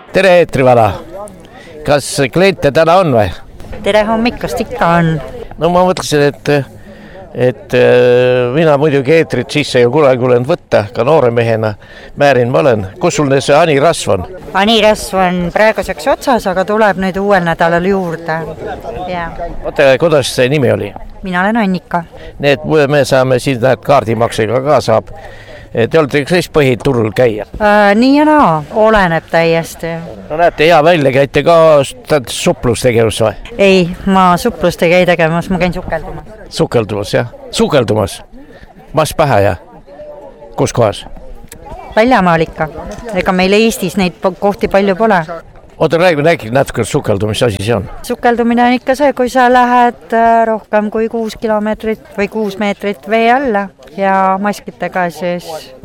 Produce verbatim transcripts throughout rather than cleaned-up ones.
tere, eetrivala. Kas kliente täna on või? Tere hommikust, ikka on. No ma mõtlesin, et, et mina muidugi eetrit sisse ju kunagi olen võtta, ka noore mehena määrin ma olen. Kus sul see Anirasv on? Anirasv on praeguseks otsas, aga tuleb nüüd uuel nädalal juurde. Ja. Oota, kuidas see nimi oli? Mina olen Annika. Need me saame siin kaardimaksega ka saab. Te olete kõik põhiturul käia? Äh, nii ja naa, oleneb täiesti. No näete, hea välja, käite ka suplustegevus või? Ei, ma suplust ei käi tegemas, ma käin sukeldumas. Sukeldumas, jah? Sukeldumas? Mas pähe, jah? Kus kohas? Väljamaal ikka. Ega meil Eestis neid kohti palju pole. Oota, räägi, räägi natuke sukeldu, mis asi see on? Sukeldumine on ikka see, kui sa lähed rohkem kui kuus kilomeetrit või kuus meetrit vee alla ja maskitega siis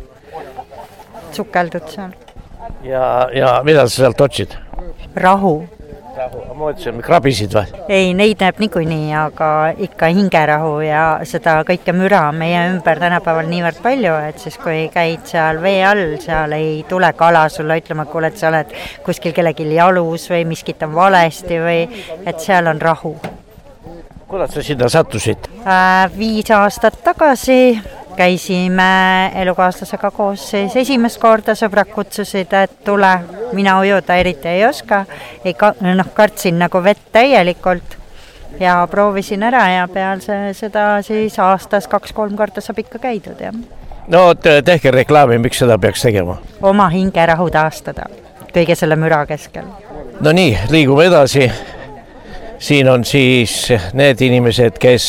sukeldud seal. Ja, ja mida sa sealt otsid? Rahu. Rahu, ma ütlesin, krabisid või? Ei, neid näeb niikuinii, aga ikka hingerahu ja seda kõike müra meie ümber tänapäeval niivõrd palju, et siis kui käid seal vee all, seal ei tule kala sulle ütlema, kuule, et sa oled kuskil kellelgi jalus või miskit on valesti või et seal on rahu. Kuidas sa sinna sattusid? Äh, viis aastat tagasi käisime elukaaslasega koos siis esimest korda, sõbrad kutsusid, et tule, mina ujuda eriti ei oska, ei ka, noh, kartsin nagu vett täielikult ja proovisin ära ja peal see, seda siis aastas kaks-kolm korda saab ikka käidud. Ja. No tehke reklaami, miks seda peaks tegema? Oma hingerahu taastada kõige selle müra keskel. No nii, liigume edasi. Siin on siis need inimesed, kes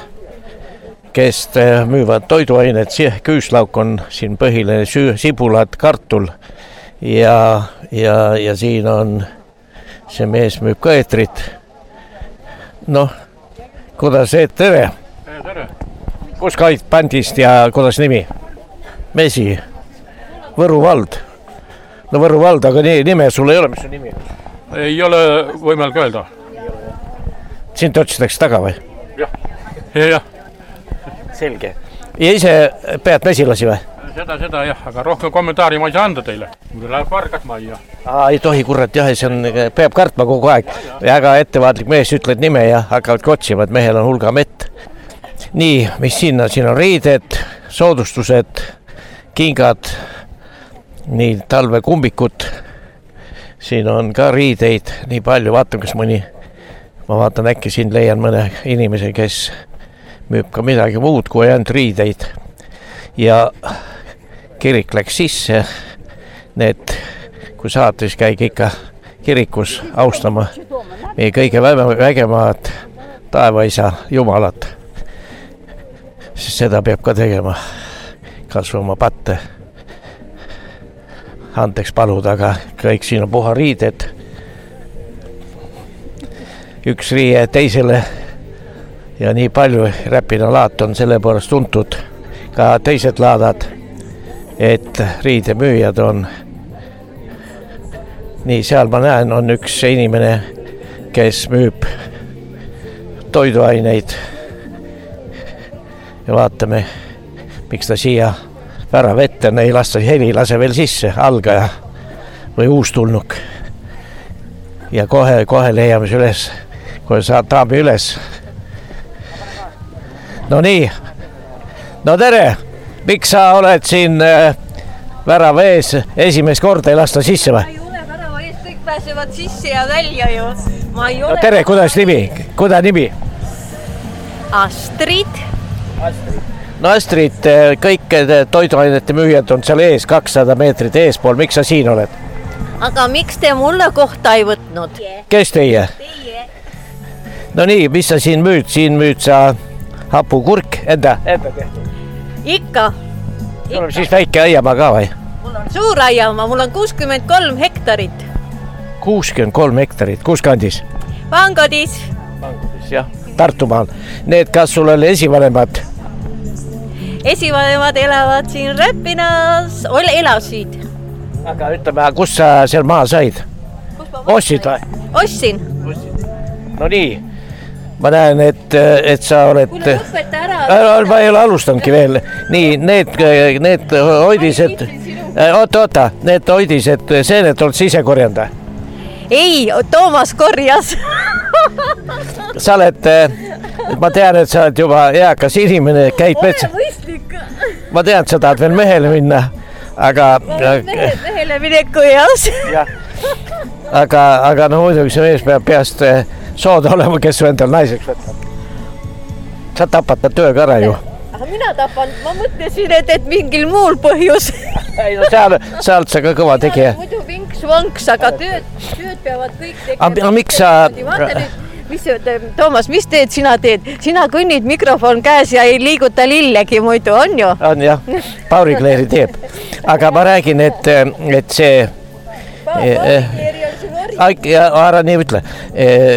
kes müüvad toiduainet, küüslauk on siin põhiline, sibulad, kartul ja, ja, ja siin on see mees müüb ka eetrit. Noh, kuidas eet, tere? Tere. Kus käid bändist ja kuidas nimi? Mesi, Võru vald. No Võru vald, aga nii, nime sul ei ole, mis su nimi on? Ei ole võimalik öelda. Sind otsitakse taga või? Jah, jah. Selge. Ja ise pead mesilasi või? Seda, seda jah, aga rohkem kommentaari ma ei saa anda teile. Mul läheb vargat majja. Aa, ei tohi, kurat, jah, see on, peab kartma kogu aeg. Väga ettevaatlik mees, ütled nime ja hakkavad otsima, et mehel on hulga mett. Nii, mis siin on? Siin on riided, soodustused, kingad, nii talvekumbikud. Siin on ka riideid nii palju, vaatan, kas mõni, ma vaatan, äkki siin leian mõne inimese, kes müüb ka midagi muud kui ainult riideid ja kirik läks sisse. Need, kui saate, siis käige ikka kirikus austama meie kõige vägemaad taevaisa Jumalat, sest seda peab ka tegema, kasvu oma patte andeks paluda, aga kõik siin on puha riided, üks riie teisele ja nii palju. Räpina laat on selle poolest tuntud, ka teised laadad, et riidemüüjad on. Nii, seal ma näen, on üks inimene, kes müüb toiduaineid ja vaatame, miks ta siia värav ette, ei lasta heli, lase veel sisse, algaja või uustulnuk ja kohe, kohe leiame üles, kohe saad taami üles. No nii, no tere, miks sa oled siin äh, värava ees, esimest korda ei lasta sisse või? Ma ei ole värava ees, kõik pääsevad sisse ja välja ju. Ma ei ole... No tere, kuidas nimi? Kuda nimi? Astrid. Astrid. No Astrid, kõik toiduainete müüjad on seal ees, kakssada meetrit eespool, miks sa siin oled? Aga miks te mulle kohta ei võtnud? Kes teie? Teie. No nii, mis sa siin müüd? Siin müüd sa hapukurk, enda, enda tehtud. Ikka. Sul on siis väike aiamaa ka või? Mul on suur aiamaa, mul on kuuskümmend kolm hektarit. kuuskümmend kolm hektarit, kus kandis? Vangadis. Vangadis, jah, Tartumaal. Need, kas sul oli esivanemad? Esivanemad elavad siin Räpinas, elasid. Aga ütleme, kus sa seal maa said? Ostsid või? Ostsin. No nii. Ma näen, et, et sa oled... Kuule, lõpeta ära. Ma ei ole alustanudki veel. Nii, need, need hoidised... Oota, oota, need hoidised, seened oled sa ise korjanda? ei, Toomas korjas. Sa oled, ma tean, et sa oled juba eakas inimene, käid metsa. Ma tean, et sa tahad veel mehele minna, aga... Mehed mehele mineku eas. Aga, aga no muidugi see mees peab peast sooda olema, kes su endal naiseks võtab. Sa tapad ta tööga ära ju. Aga mina tapan, ma mõtlesin, et, et mingil muul põhjus. Ei no seal, sealt sa ka kõva tegija. Muidu vinks-vanks, aga tööd, tööd peavad kõik tegema. Aga miks sa... Mis, Toomas, mis teed sina teed? Sina kõnnid mikrofon käes ja ei liiguta lillegi muidu, on ju? On jah, Pauri Kleeri teeb. Aga ma räägin, et, et see... Pauri Kleeri on sul ori. Ja ära nii ütle.